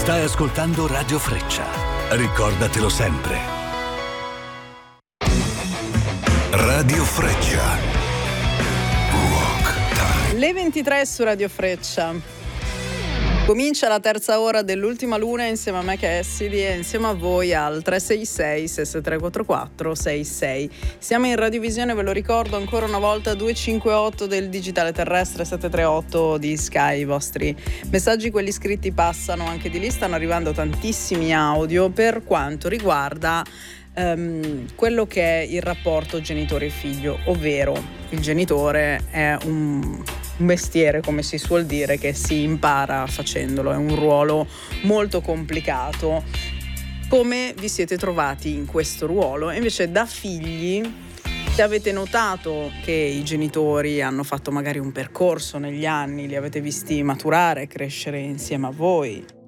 Stai ascoltando Radio Freccia. Ricordatelo sempre. Radio Freccia. Rock Time. Le 23 su Radio Freccia. Comincia la terza ora dell'ultima luna insieme a me Cassidy e insieme a voi al 366 6344 66. Siamo in radiovisione, ve lo ricordo ancora una volta, 258 del digitale terrestre, 738 di Sky. I vostri messaggi, quelli scritti, passano anche di lì, stanno arrivando tantissimi audio per quanto riguarda quello che è il rapporto genitore e figlio, ovvero il genitore è un mestiere, come si suol dire, che si impara facendolo, è un ruolo molto complicato. Come vi siete trovati in questo ruolo? E invece da figli, se avete notato che i genitori hanno fatto magari un percorso negli anni, li avete visti maturare, crescere insieme a voi,